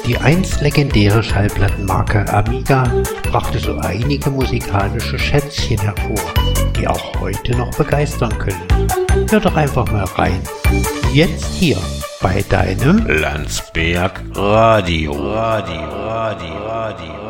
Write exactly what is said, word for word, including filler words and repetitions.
Die einst legendäre Schallplattenmarke Amiga brachte so einige musikalische Schätzchen hervor, die auch heute noch begeistern können. Hör doch einfach mal rein. Jetzt hier bei deinem Landsberg Radio. Radio, Radio, Radio.